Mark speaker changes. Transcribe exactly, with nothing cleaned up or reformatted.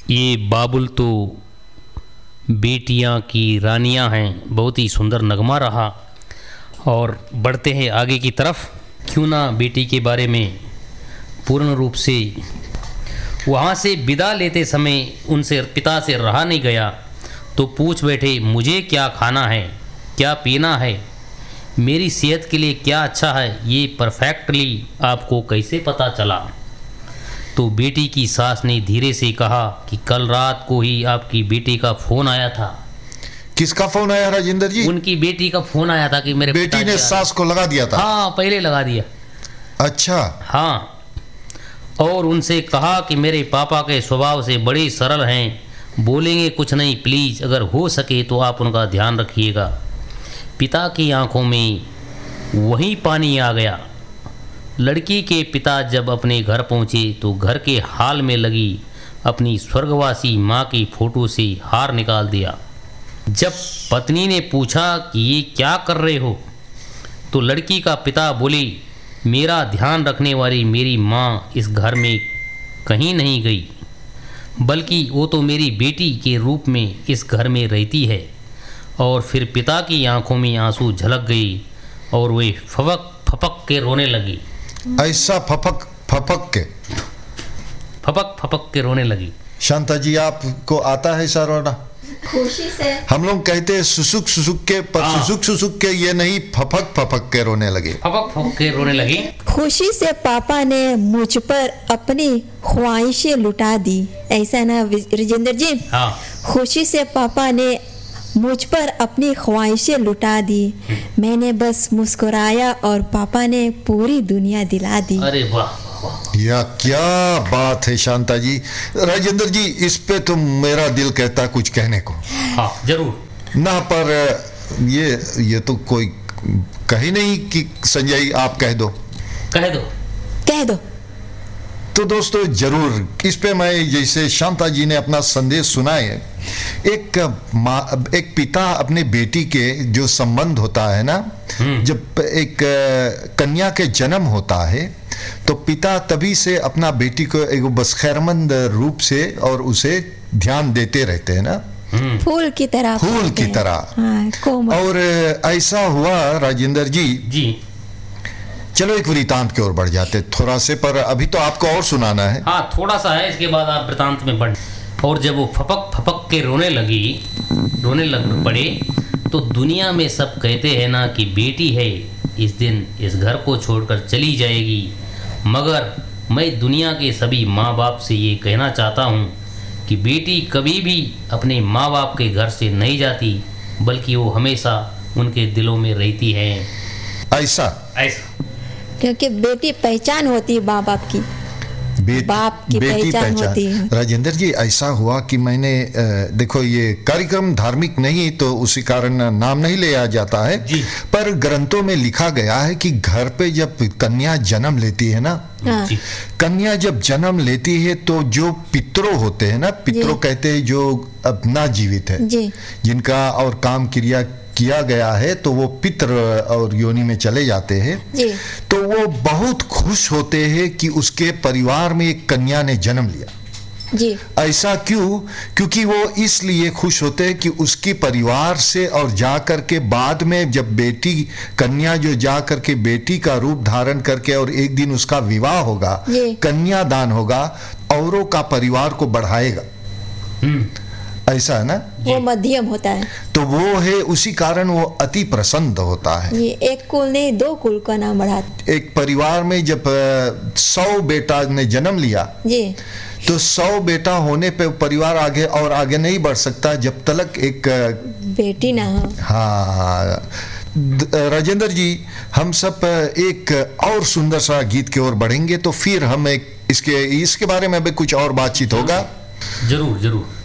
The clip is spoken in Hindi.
Speaker 1: ये बाबुल तो बेटियां की रानियां हैं। बहुत ही सुंदर नगमा रहा और बढ़ते हैं आगे की तरफ। क्यों ना बेटी के बारे में पूर्ण रूप से वहाँ से विदा लेते समय उनसे पिता से रहा नहीं गया तो पूछ बैठे, मुझे क्या खाना है, क्या पीना है, मेरी सेहत के लिए क्या अच्छा है, ये परफेक्टली आपको कैसे पता चला। तो बेटी की सास ने धीरे से कहा कि कल रात को ही आपकी बेटी का फ़ोन आया था।
Speaker 2: किसका फोन आया राजेंद्र जी?
Speaker 1: उनकी बेटी का फ़ोन आया था कि मेरे
Speaker 2: बेटी ने सास को लगा दिया था?
Speaker 1: हाँ, पहले लगा दिया।
Speaker 2: अच्छा।
Speaker 1: हाँ, और उनसे कहा कि मेरे पापा के स्वभाव से बड़े सरल हैं, बोलेंगे कुछ नहीं, प्लीज़ अगर हो सके तो आप उनका ध्यान रखिएगा। पिता की आंखों में वही पानी आ गया। लड़की के पिता जब अपने घर पहुंचे तो घर के हाल में लगी अपनी स्वर्गवासी माँ की फ़ोटो से हार निकाल दिया। जब पत्नी ने पूछा कि ये क्या कर रहे हो तो लड़की का पिता बोले, मेरा ध्यान रखने वाली मेरी माँ इस घर में कहीं नहीं गई, बल्कि वो तो मेरी बेटी के रूप में इस घर में रहती है। और फिर पिता की आंखों में आंसू झलक गई और वे फपक फपक के रोने लगी।
Speaker 2: ऐसा फपक फपक के
Speaker 1: फपक फपक के रोने लगी।
Speaker 2: शांता जी, आपको आता है ऐसा रोना?
Speaker 3: खुशी से।
Speaker 2: हम लोग कहते हैं सुसुक सुसुक के, पर
Speaker 1: हाँ।
Speaker 2: सुसुक सुसुक के ये नहीं, फपक फपक के रोने लगे।
Speaker 1: फपक फपक के रोने लगी।
Speaker 3: खुशी से पापा ने मुझ पर अपनी ख्वाहिशें लुटा दी। ऐसा ना राजेंद्र जी?
Speaker 1: हाँ।
Speaker 3: खुशी से पापा ने मुझ पर अपनी ख्वाहिशें लुटा दी। मैंने बस मुस्कुराया और पापा ने पूरी दुनिया दिला दी।
Speaker 1: अरे वाह,
Speaker 2: या क्या बात है शांता जी। राजेंद्र जी, इस पे तो मेरा दिल कहता कुछ कहने को।
Speaker 1: हाँ जरूर
Speaker 2: ना, पर ये ये तो कोई कही नहीं कि संजय आप कह दो।
Speaker 1: कह दो
Speaker 3: कह दो।
Speaker 2: तो दोस्तों जरूर इस पे मैं, जैसे शांता जी ने अपना संदेश सुनाए, एक माँ, एक पिता अपने बेटी के जो संबंध होता है ना, जब एक कन्या के जन्म होता है तो पिता तभी से अपना बेटी को एक बस खैरमंद रूप से और उसे ध्यान देते रहते हैं ना,
Speaker 3: फूल की तरह।
Speaker 2: फूल की तरह।
Speaker 3: हाँ, कोमल।
Speaker 2: और ऐसा हुआ राजेंद्र जी।
Speaker 1: जी।
Speaker 2: चलो एक वृतांत की ओर बढ़ जाते थोड़ा से, पर अभी तो आपको और सुनाना है।
Speaker 1: हाँ थोड़ा सा है, इसके बाद आप वृतांत में बढ़। और जब वो फपक फपक के रोने लगी, रोने लग पड़े, तो दुनिया में सब कहते हैं ना कि बेटी है इस दिन इस घर को छोड़कर चली जाएगी, मगर मैं दुनिया के सभी माँ बाप से ये कहना चाहता हूँ कि बेटी कभी भी अपने माँ बाप के घर से नहीं जाती, बल्कि वो हमेशा उनके दिलों में रहती है।
Speaker 2: ऐसा
Speaker 1: ऐसा
Speaker 3: क्योंकि बेटी पहचान होती है माँ बाप की,
Speaker 2: बेटी,
Speaker 3: बाप की
Speaker 2: बेटी
Speaker 3: पहचान
Speaker 2: पहचान
Speaker 3: होती है।
Speaker 2: राजेंद्र जी, ऐसा हुआ कि मैंने देखो, ये कार्यक्रम धार्मिक नहीं तो उसी कारण नाम नहीं लिया जाता है
Speaker 1: जी।
Speaker 2: पर ग्रंथों में लिखा गया है कि घर पे जब कन्या जन्म लेती है ना,
Speaker 3: हाँ।
Speaker 2: कन्या जब जन्म लेती है तो जो पितरों होते हैं ना, पितरों कहते हैं जो अब ना जीवित है,
Speaker 3: जी।
Speaker 2: जिनका और काम क्रिया किया गया है, तो वो पितर और योनि में चले जाते हैं।
Speaker 3: जी।
Speaker 2: तो वो बहुत खुश होते हैं कि उसके परिवार में एक कन्या ने जन्म लिया।
Speaker 3: जी।
Speaker 2: ऐसा क्यों? क्योंकि वो इसलिए खुश होते हैं कि उसकी परिवार से और जाकर के बाद में जब बेटी कन्या जो जाकर के बेटी का रूप धारण करके और एक दिन उसका विवाह होगा, कन्यादान होगा, औरों का परिवार को बढ़ाएगा। ऐसा है ना,
Speaker 3: वो मध्यम होता है,
Speaker 2: तो वो है उसी कारण वो अति प्रसन्न होता है।
Speaker 3: ये एक कुल नहीं दो कुल का नाम बढ़ा।
Speaker 2: एक परिवार में जब सौ बेटा ने जन्म लिया, जी, तो सौ बेटा होने पे परिवार आगे और आगे नहीं बढ़ सकता जब तक एक
Speaker 3: बेटी ना हो।
Speaker 2: हाँ राजेंद्र जी, हम सब एक और सुंदर सा गीत की ओर बढ़ेंगे, तो फिर हम एक इसके इसके बारे में भी कुछ और बातचीत होगा।
Speaker 1: जरूर जरूर।